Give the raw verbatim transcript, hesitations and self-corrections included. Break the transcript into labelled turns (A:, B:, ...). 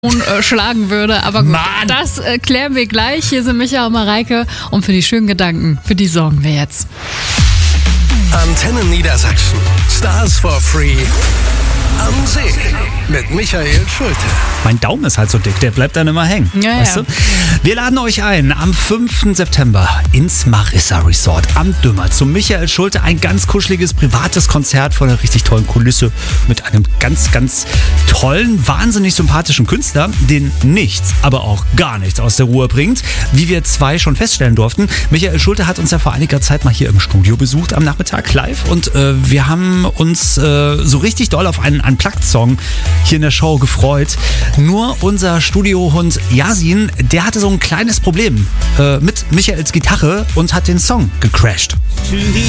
A: Äh, schlagen würde, aber gut,
B: Mann.
A: das äh, klären wir gleich. Hier sind Micha und Mareike und für die schönen Gedanken, für die sorgen wir jetzt.
C: Antenne Niedersachsen. Stars for Free. Am See. Mit Michael Schulte.
B: Mein Daumen ist halt so dick, der bleibt dann immer hängen.
A: Ja,
B: weißt
A: ja.
B: du? Wir laden euch ein am fünften September ins Marissa Resort am Dümmer zum Michael Schulte. Ein ganz kuscheliges, privates Konzert vor einer richtig tollen Kulisse mit einem ganz, ganz tollen, wahnsinnig sympathischen Künstler, den nichts, aber auch gar nichts aus der Ruhe bringt. Wie wir zwei schon feststellen durften. Michael Schulte hat uns ja vor einiger Zeit mal hier im Studio besucht am Nachmittag live und äh, wir haben uns äh, so richtig doll auf einen Unplugged-Song hier in der Show gefreut. Nur unser Studiohund Yasin, der hatte so ein kleines Problem äh, mit Michaels Gitarre und hat den Song gecrashed.
D: To the